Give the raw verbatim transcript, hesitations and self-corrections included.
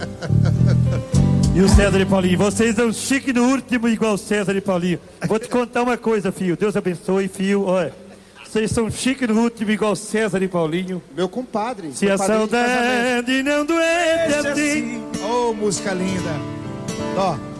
E o César e Paulinho, vocês são chique no último igual César e Paulinho. Vou te contar uma coisa, filho. Deus abençoe, filho. Olha, vocês são chique no último igual César e Paulinho. Meu compadre. Se a saudade não doer de assim. Ô, oh, música linda. Ó.